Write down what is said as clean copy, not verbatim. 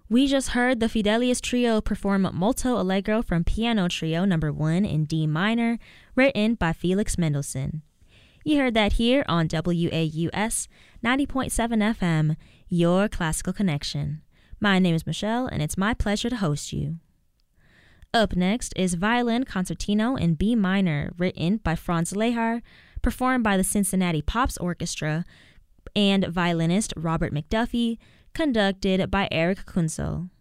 We just heard the Fidelius Trio perform Molto Allegro from Piano Trio No. 1 in D minor, written by Felix Mendelssohn. You heard that here on WAUS 90.7 FM, your classical connection. My name is Michelle, and it's my pleasure to host you. Up next is Violin Concertino in B minor, written by Franz Lehár, performed by the Cincinnati Pops Orchestra and violinist Robert McDuffie, conducted by Eric Kunzel.